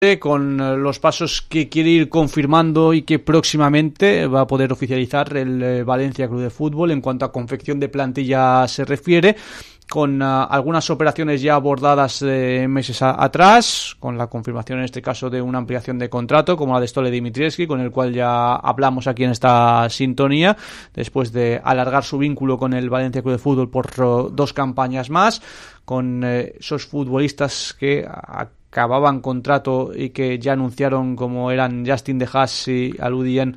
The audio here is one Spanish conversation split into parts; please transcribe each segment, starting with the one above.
con los pasos que quiere ir confirmando y que próximamente va a poder oficializar el Valencia Club de Fútbol en cuanto a confección de plantilla se refiere, con algunas operaciones ya abordadas meses atrás, con la confirmación en este caso de una ampliación de contrato como la de Stole Dimitrievski, con el cual ya hablamos aquí en esta sintonía, después de alargar su vínculo con el Valencia Club de Fútbol por 2 campañas más, con esos futbolistas que acababan contrato y que ya anunciaron, como eran Justin De Haas y aludían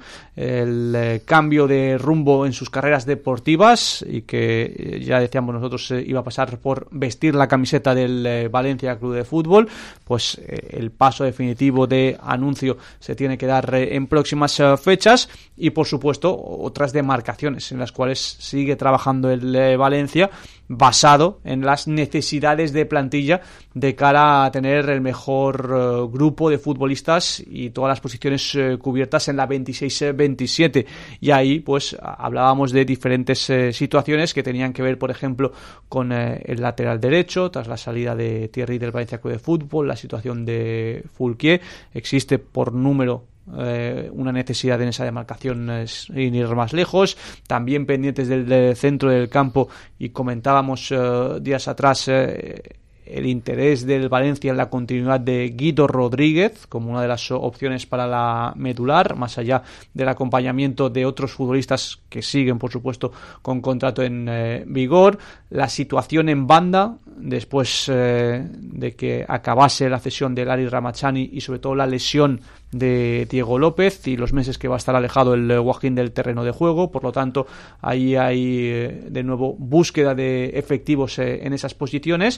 el cambio de rumbo en sus carreras deportivas, y que ya decíamos nosotros iba a pasar por vestir la camiseta del Valencia Club de Fútbol. Pues el paso definitivo de anuncio se tiene que dar en próximas fechas, y por supuesto otras demarcaciones en las cuales sigue trabajando el Valencia, basado en las necesidades de plantilla de cara a tener el mejor grupo de futbolistas y todas las posiciones cubiertas en la 26-27. Y ahí pues hablábamos de diferentes situaciones que tenían que ver, por ejemplo, con el lateral derecho tras la salida de Thierry del Valencia Club de Fútbol, la situación de Foulquier. Existe por número una necesidad en esa demarcación sin ir más lejos. También pendientes del centro del campo, y comentábamos días atrás el interés del Valencia en la continuidad de Guido Rodríguez como una de las opciones para la medular, más allá del acompañamiento de otros futbolistas que siguen, por supuesto, con contrato en vigor. La situación en banda, después de que acabase la cesión de Lari Ramazani, y sobre todo la lesión de Diego López y los meses que va a estar alejado el Joaquín del terreno de juego. Por lo tanto, ahí hay de nuevo búsqueda de efectivos en esas posiciones,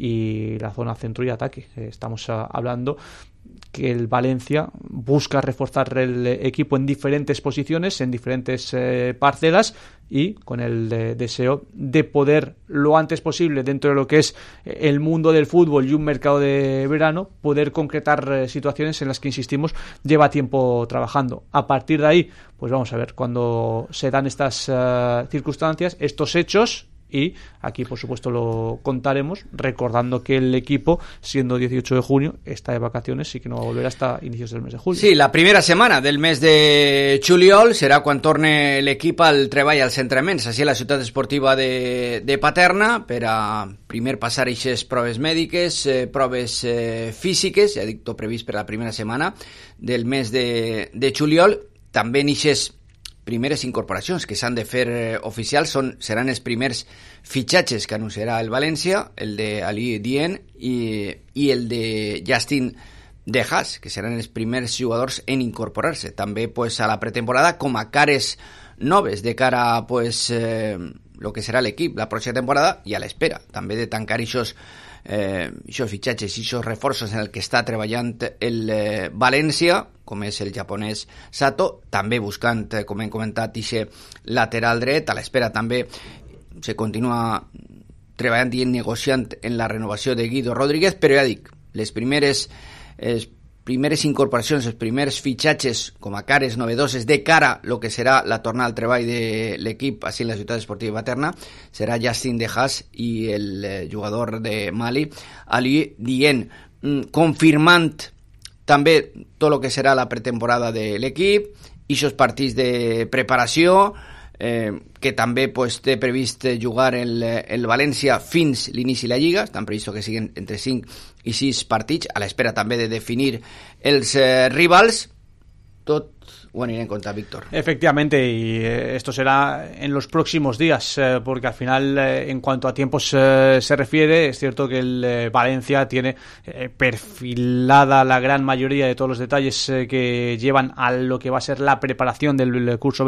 y la zona centro y ataque. Estamos hablando que el Valencia busca reforzar el equipo en diferentes posiciones, en diferentes parcelas, y con el deseo de poder lo antes posible, dentro de lo que es el mundo del fútbol y un mercado de verano, poder concretar situaciones en las que, insistimos, lleva tiempo trabajando. A partir de ahí, pues vamos a ver cuando se dan estas circunstancias, estos hechos. Y aquí, por supuesto, lo contaremos, recordando que el equipo, siendo 18 de junio, está de vacaciones y que no va a volver hasta inicios del mes de julio. Sí, la primera setmana del mes de juliol serà quan torne l'equip al treball als entrenaments, així a la ciutat esportiva de Paterna, per a primer passar aquestes proves mèdiques, proves físiques, ja dic, tot previst per la primera setmana del mes de juliol. També en aquestes primeres incorporacions que s'han de fer oficials seran els primers fitxatges que anunciarà el València, el de Ali Dien i el de Justin De Haas, que seran els primers jugadors en incorporar-se també pues, a la pretemporada com a cares noves de cara a pues, lo que serà l'equip la pròxima temporada, i a l'espera també de tancar aquests fitxatges i aquests reforços en el que està treballant el València, com és el japonès Sato, també buscant, com hem comentat, aquest lateral dret. A l'espera també se continua treballant i negociant en la renovació de Guido Rodríguez, però ja dic, les primeres incorporacions, els primers fitxatges com a cares novedoses de cara a lo que serà la tornada al treball de l'equip així en la ciutat esportiva de Paterna serà Justin De Haas i el jugador de Mali, Ali Dien, confirmant també tot el que serà la pretemporada de l'equip i aquests partits de preparació que també pues, té previst jugar el València fins l'inici de la Lliga. Estan previstos que siguin entre 5 i 6 partits, a l'espera també de definir els rivals. Tot ho anirem a contar, Víctor. Efectivamente, y esto será en los próximos días, porque al final, en cuanto a tiempos se refiere, es cierto que el Valencia tiene perfilada la gran mayoría de todos los detalles que llevan a lo que va a ser la preparación del curso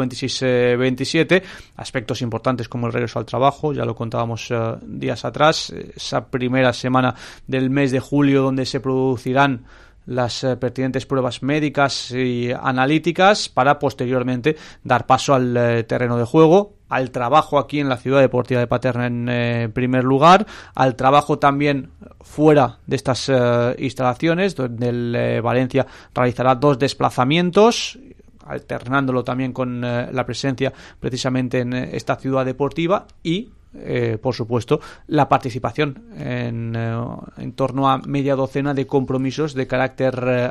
26-27, aspectos importantes como el regreso al trabajo, ya lo contábamos días atrás, esa primera semana del mes de julio donde se producirán las pertinentes pruebas médicas y analíticas para posteriormente dar paso al terreno de juego, al trabajo aquí en la Ciudad Deportiva de Paterna en primer lugar, al trabajo también fuera de estas instalaciones, donde el Valencia realizará 2 desplazamientos, alternándolo también con la presencia precisamente en esta ciudad deportiva, y por supuesto, la participación en torno a media docena de compromisos de carácter